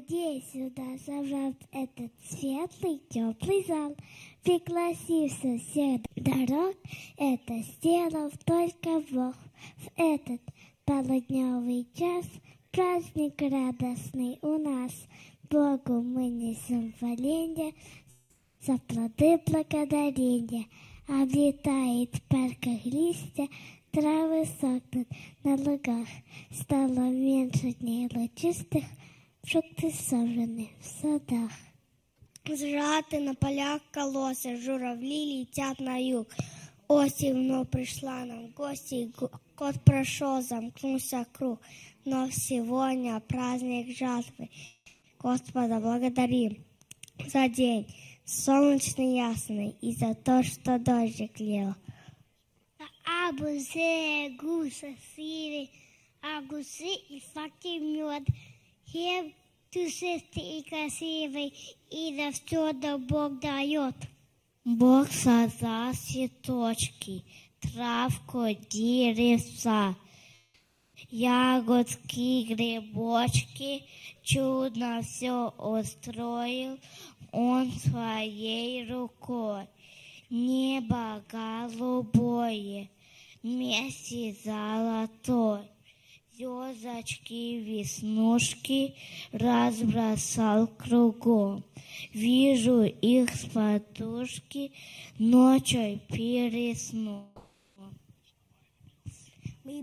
Иди сюда, собрав этот светлый, теплый зал, пригласив со всех дорог, это сделал только Бог. В этот полудневый час праздник радостный у нас. Богу мы несем хваление, за плоды благодарения. Облетает в парках листья, травы сохнут на лугах. Стало меньше дней лучистых, фрукты собраны в садах. Зжаты на полях колосы, журавли летят на юг. Осень вновь пришла нам в гости, год прошел, замкнулся круг. Но сегодня праздник жатвы. Господа благодарим за день солнечный ясный и за то, что дождик лил. Абузе, гуса, сири, агусы и факи мед. Хлеб душистый и красивый, и за все да Бог дает. Бог создал цветочки, травку, деревца, ягодки, грибочки, чудно все устроил Он своей рукой. Небо голубое, месяц золотой, звездочки, веснушки разбросал кругом. Вижу их с подушки ночью перед сном.